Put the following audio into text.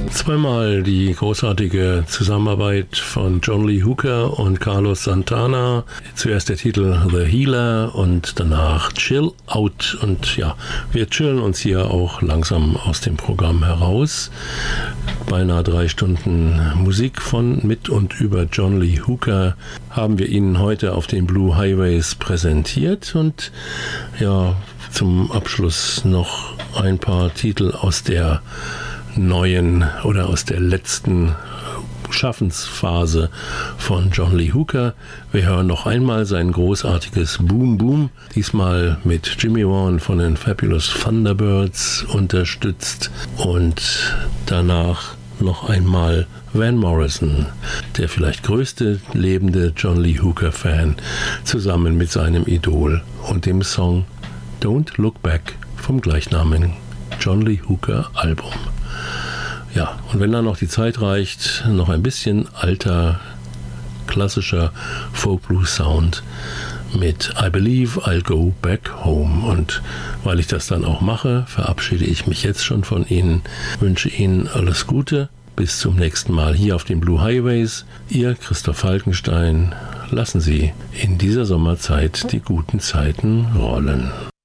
Zweimal die großartige Zusammenarbeit von John Lee Hooker und Carlos Santana. Zuerst der Titel The Healer und danach Chill Out. Und ja, wir chillen uns hier auch langsam aus dem Programm heraus. Beinahe 3 Stunden Musik von, mit und über John Lee Hooker haben wir Ihnen heute auf den Blue Highways präsentiert. Und ja, zum Abschluss noch ein paar Titel aus der neuen oder aus der letzten Schaffensphase von John Lee Hooker. Wir hören noch einmal sein großartiges Boom Boom, diesmal mit Jimmy Vaughan von den Fabulous Thunderbirds unterstützt, und danach noch einmal Van Morrison, der vielleicht größte lebende John Lee Hooker-Fan, zusammen mit seinem Idol und dem Song Don't Look Back vom gleichnamigen John Lee Hooker Album. Ja, und wenn dann noch die Zeit reicht, noch ein bisschen alter, klassischer Folk-Blues-Sound mit I Believe I'll Go Back Home. Und weil ich das dann auch mache, verabschiede ich mich jetzt schon von Ihnen, wünsche Ihnen alles Gute. Bis zum nächsten Mal hier auf den Blue Highways. Ihr Christoph Falkenstein. Lassen Sie in dieser Sommerzeit die guten Zeiten rollen.